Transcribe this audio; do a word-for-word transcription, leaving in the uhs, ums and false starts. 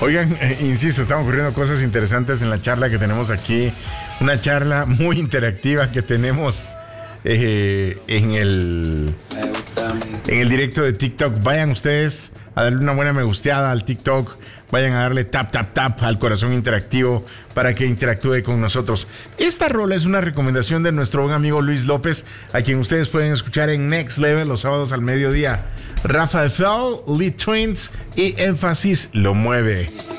Oigan, eh, insisto, están ocurriendo cosas interesantes en la charla que tenemos aquí. Una charla muy interactiva que tenemos eh, en el en el directo de TikTok. Vayan ustedes a darle una buena me gusteada al TikTok. Vayan a darle tap, tap, tap al corazón interactivo para que interactúe con nosotros. Esta rola es una recomendación de nuestro buen amigo Luis López, a quien ustedes pueden escuchar en Next Level los sábados al mediodía. Rafa de Fel, Lee Twins y Énfasis lo mueve.